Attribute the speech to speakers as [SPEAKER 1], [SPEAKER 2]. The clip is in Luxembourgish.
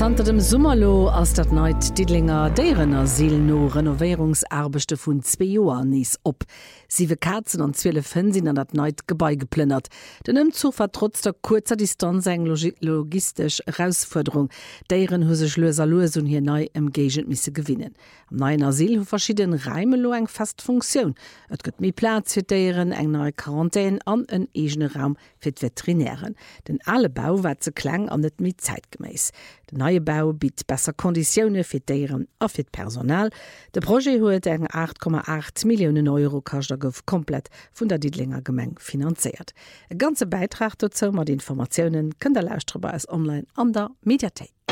[SPEAKER 1] Santer dem Summerlo ass dat neit Didlinger Deirenasyl no Renovierungsarbechte vun 2 Joer nies op. 7 Katzen an 12 sinn an dat neit Gebäi geplünnert. Den Umzug war trotz der kurzer Distanz eng logistisch Herausforderung. Deieren husech Loser Losun hier nei em Gegent misse gewinnen. Am neuen Asyl hu verschieden Reimelo eng fast Funktion. Et gëtt mi Platz fir Deieren, eng neue Quarantäne an en egene Raum fir Veterinären. Den alle Bau wat ze klang an net mi zeitgemäß. Der neue Bau bietet besser Konditionen für Deieren und für Personal. Der Projekt hat eng 8,8 Millionen Euro komplett von der Didlinger Gemeng finanziert. Ein ganzer Beitrag dazu mit Informationen könnt ihr lauschen bei uns online an der Mediathek.